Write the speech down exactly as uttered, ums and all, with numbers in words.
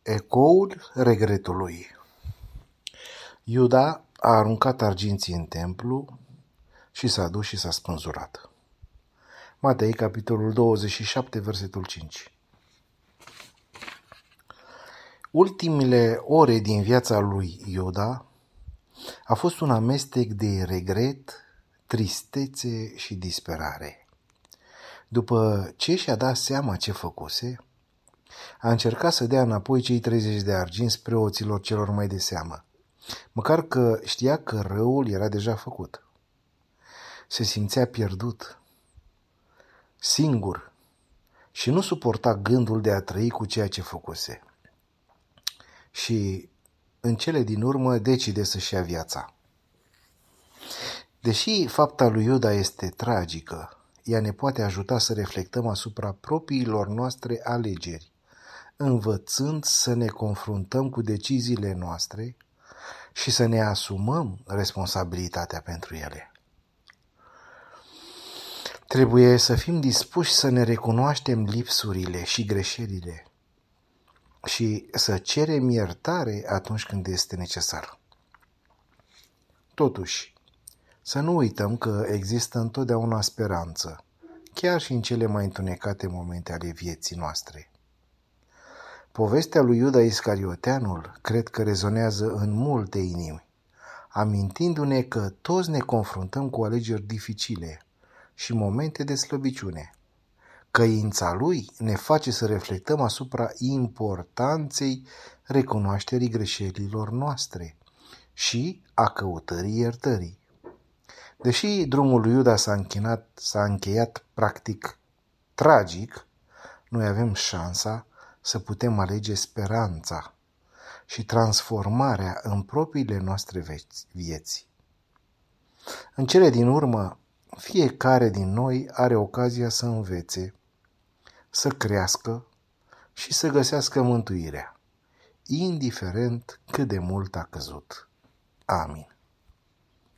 Ecoul regretului. Iuda a aruncat arginții în templu și s-a dus și s-a spânzurat. Matei, capitolul douăzeci și șapte, versetul cinci. Ultimele ore din viața lui Iuda a fost un amestec de regret, tristețe și disperare. După ce și-a dat seama ce făcuse, a încercat să dea înapoi cei treizeci de arginți preoților celor mai de seamă, măcar că știa că răul era deja făcut. Se simțea pierdut, singur și nu suporta gândul de a trăi cu ceea ce făcuse. Și în cele din urmă decide să-și ia viața. Deși fapta lui Iuda este tragică, ea ne poate ajuta să reflectăm asupra propriilor noastre alegeri, învățând să ne confruntăm cu deciziile noastre și să ne asumăm responsabilitatea pentru ele. Trebuie să fim dispuși să ne recunoaștem lipsurile și greșelile și să cerem iertare atunci când este necesar. Totuși, să nu uităm că există întotdeauna speranță, chiar și în cele mai întunecate momente ale vieții noastre. Povestea lui Iuda Iscarioteanul cred că rezonează în multe inimi, amintindu-ne că toți ne confruntăm cu alegeri dificile și momente de slăbiciune. Căința lui ne face să reflectăm asupra importanței recunoașterii greșelilor noastre și a căutării iertării. Deși drumul lui Iuda s-a închinat, s-a încheiat practic tragic, noi avem șansa să putem alege speranța și transformarea în propriile noastre vieți. În cele din urmă, fiecare din noi are ocazia să învețe, să crească și să găsească mântuirea, indiferent cât de mult a căzut. Amin.